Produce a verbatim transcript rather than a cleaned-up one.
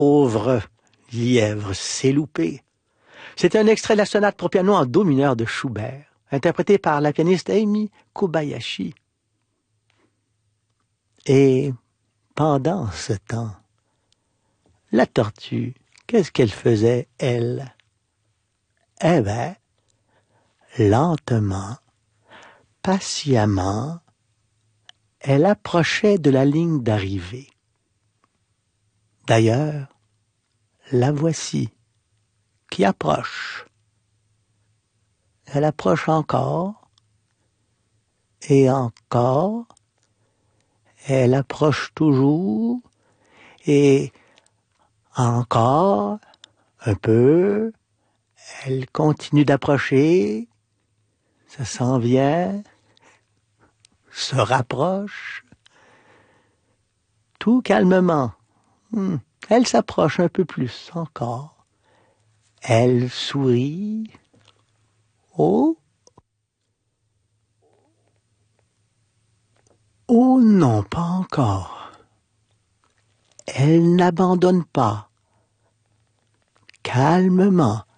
Pauvre lièvre s'est loupé. C'est un extrait de la sonate pour piano en do mineur de Schubert, interprété par la pianiste Amy Kobayashi. Et pendant ce temps, la tortue, qu'est-ce qu'elle faisait, elle? Eh ben, lentement, patiemment, elle approchait de la ligne d'arrivée. D'ailleurs, la voici, qui approche. Elle approche encore, et encore, elle approche toujours, et encore, un peu, elle continue d'approcher, ça s'en vient, se rapproche, tout calmement. Hmm. Elle s'approche un peu plus encore. Elle sourit. Oh! Oh non, pas encore. Elle n'abandonne pas. Calmement,